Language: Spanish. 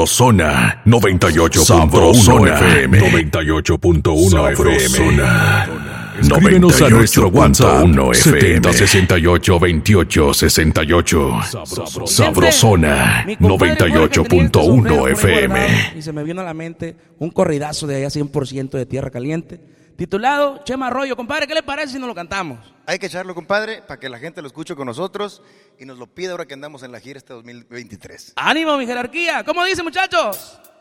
Sabrosona 98.1 FM. 98.1 FM. Escríbenos a nuestro WhatsApp 70682868. Sabrosona 98.1 FM. Y se me vino a la mente un corridazo de allá 100% de Tierra Caliente, titulado Chema Arroyo. Compadre, ¿qué le parece si nos lo cantamos? Hay que echarlo, compadre, para que la gente lo escuche con nosotros y nos lo pida ahora que andamos en la gira este 2023. ¡Ánimo, mi jerarquía! ¿Cómo dice, muchachos?